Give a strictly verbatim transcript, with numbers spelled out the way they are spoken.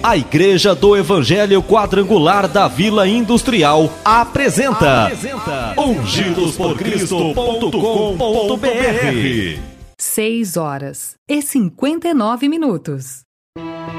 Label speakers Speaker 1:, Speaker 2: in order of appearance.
Speaker 1: A Igreja do Evangelho Quadrangular da Vila Industrial apresenta, apresenta ungidos por cristo ponto com ponto br.
Speaker 2: seis horas e cinquenta e nove minutos.